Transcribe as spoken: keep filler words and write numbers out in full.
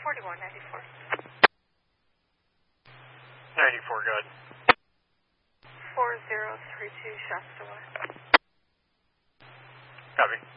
forty-one ninety-four. ninety-four, good. four zero three two Shasta West. Copy.